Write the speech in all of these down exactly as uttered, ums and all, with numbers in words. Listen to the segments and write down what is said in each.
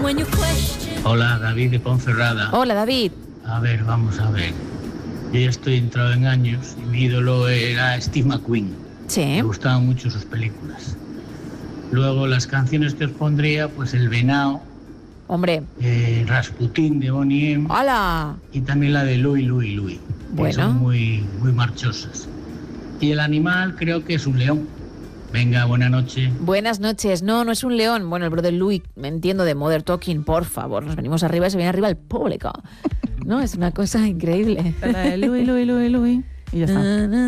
Hola, David de Ponferrada. Hola, David. A ver, vamos a ver. Yo ya estoy entrado en años y mi ídolo era Steve McQueen. Sí. Me gustaban mucho sus películas. Luego las canciones que os pondría, pues El Venao. Hombre. Eh, Rasputín de Boney M. ¡Hala! Y también la de Louis, Louis, Louis. Bueno. Que son muy, muy marchosas. Y el animal creo que es un león. Venga, buena noche. Buenas noches. No, no es un león. Bueno, el brother Louis, me entiendo de Modern Talking, por favor. Nos venimos arriba y se viene arriba el público. No, es una cosa increíble. La de Louis, Louis, Louis, Louis. Y ya está.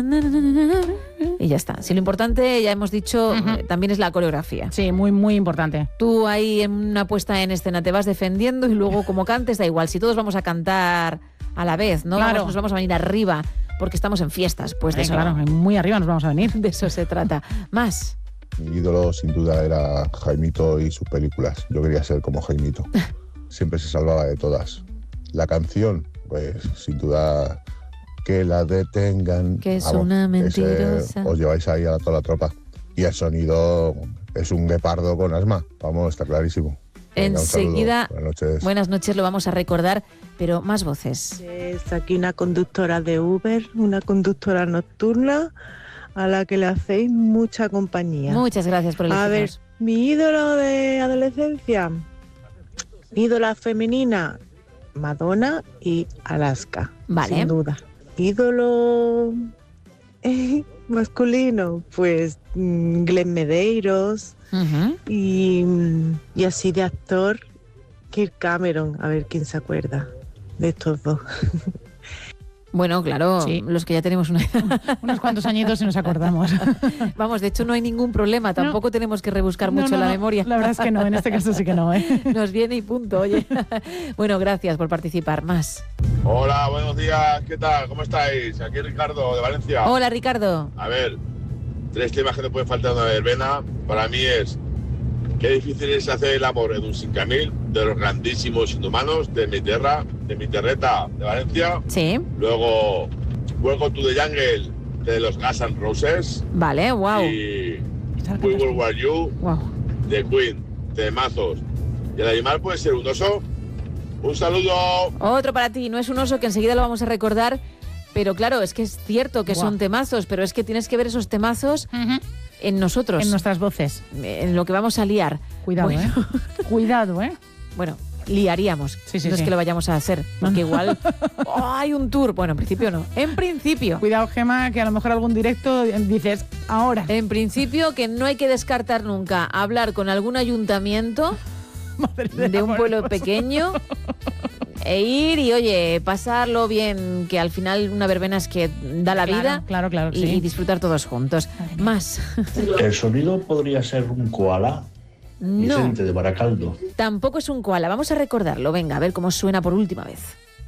Y ya está. Si lo importante, ya hemos dicho, Uh-huh. también es la coreografía. Sí, muy, muy importante. Tú ahí en una puesta en escena te vas defendiendo y luego como cantes da igual. Si todos vamos a cantar a la vez, ¿no? Claro. Vamos, nos vamos a venir arriba porque estamos en fiestas. Pues de Eh, eso, claro, muy arriba nos vamos a venir. de eso se trata. Más. Mi ídolo sin duda era Jaimito y sus películas. Yo quería ser como Jaimito. Siempre se salvaba de todas. La canción, pues sin duda que la detengan. Que es Vamos, una ese, mentirosa. os lleváis ahí a toda la tropa. Y el sonido es un guepardo con asma. Vamos, está clarísimo. Venga, un Enseguida, saludo. Buenas noches. buenas noches, lo vamos a recordar, pero más voces. Es aquí una conductora de Uber, una conductora nocturna a la que le hacéis mucha compañía. Muchas gracias por A ver, elegirnos. mi ídolo de adolescencia, mi ídola femenina, Madonna y Alaska, Vale. sin duda. Ídolo eh, masculino, pues mm, Glenn Medeiros Uh-huh. y, mm, y así de actor, Kirk Cameron, a ver quién se acuerda de estos dos. Bueno, claro, Sí. los que ya tenemos una edad. Unos cuantos añitos y nos acordamos. Vamos, de hecho no hay ningún problema, tampoco tenemos que rebuscar No, mucho no, la no, memoria. La verdad es que no, en este caso sí que no, ¿eh? Nos viene y punto, oye. Bueno, gracias por participar. Más. Hola, buenos días, ¿qué tal? ¿Cómo estáis? Aquí Ricardo de Valencia. Hola, Ricardo. A ver, tres temas que no pueden faltar en una verbena. Para mí es qué difícil es hacer el amor en un cinco-mil de los grandísimos inhumanos de mi tierra, de mi terreta de Valencia. Sí, Luego, Welcome to the Jungle de los Guns N' Roses. vale, wow. Y We Will War You Wow. de Queen, de Mazos. Y el animal puede ser un oso. Un saludo. Otro para ti, no es un oso que enseguida lo vamos a recordar, pero claro, es que es cierto que Guau. son temazos, pero es que tienes que ver esos temazos Uh-huh. en nosotros, En nuestras voces. en lo que vamos a liar. Cuidado, Bueno. ¿eh? Cuidado, ¿eh? Bueno, liaríamos. Sí, sí, no sí. es que lo vayamos a hacer, porque igual oh, hay un tour. Bueno, en principio no. En principio. Cuidado, Gema, que a lo mejor algún directo dices, ahora. En principio que no hay que descartar nunca hablar con algún ayuntamiento Madre de un amor pueblo hermoso. pequeño e ir y, oye, pasarlo bien, que al final una verbena es que da la Claro, vida claro, claro, y, sí. y disfrutar todos juntos. Más. El sonido podría ser un koala. No, Vicente de Baracaldo. tampoco es un koala. Vamos a recordarlo. Venga, a ver cómo suena por última vez.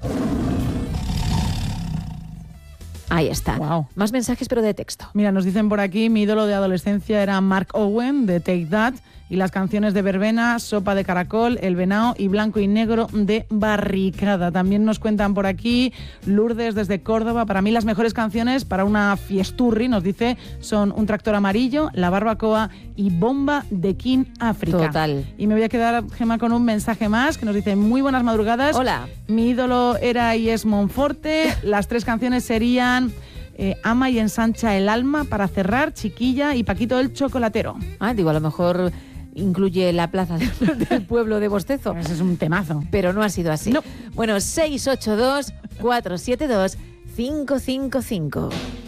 Ahí está. Guau. Más mensajes, pero de texto. Mira, nos dicen por aquí, mi ídolo de adolescencia era Mark Owen, de Take That, y las canciones de verbena, Sopa de Caracol, El Venao y Blanco y Negro de Barricada. También nos cuentan por aquí, Lourdes desde Córdoba, para mí las mejores canciones para una fiesturri, nos dice, son Un tractor amarillo, La barbacoa y Bomba de King África. Total. Y me voy a quedar, Gemma, con un mensaje más que nos dice, muy buenas madrugadas. Hola. Mi ídolo era y es Monforte, las tres canciones serían... Eh, Ama y ensancha el alma, para cerrar, Chiquilla y Paquito el chocolatero. Ah, digo, a lo mejor incluye la plaza del, del pueblo de Bostezo. Ese es un temazo. Pero no ha sido así. No. Bueno, seis ocho dos, cuatro siete dos, cinco cinco cinco.